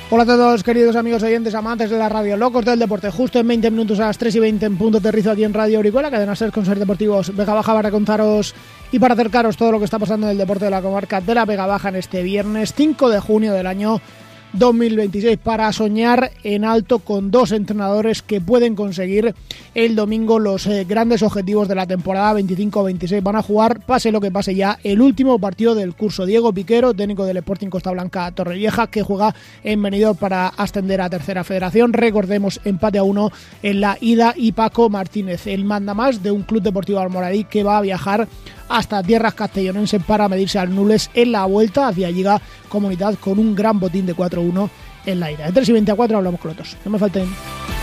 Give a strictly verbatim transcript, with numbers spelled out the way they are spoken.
Hola a todos, queridos amigos oyentes, amantes de la radio, locos del deporte. Justo en veinte minutos a las tres y veinte en punto aterrizo aquí en Radio Orihuela, cadena SER con Ser Deportivos Vega Baja, para contaros y para acercaros todo lo que está pasando en el deporte de la comarca de la Vega Baja en este viernes cinco de junio del año dos mil veintiséis, para soñar en alto con dos entrenadores que pueden conseguir el domingo los eh, grandes objetivos de la temporada veinticinco veintiséis. Van a jugar, pase lo que pase ya, el último partido del curso. Diego Piquero, técnico del Sporting Costa Blanca Torrevieja, que juega en Benidorm para ascender a Tercera Federación. Recordemos, empate a uno en la ida, y Paco Martínez, el mandamás de un Club Deportivo Almoradí, que va a viajar hasta tierras castellonenses para medirse al Nules en la vuelta hacia Liga Comunidad, con un gran botín de cuatro uno en la ida. De tres y veinticuatro hablamos con los dos. No me falten.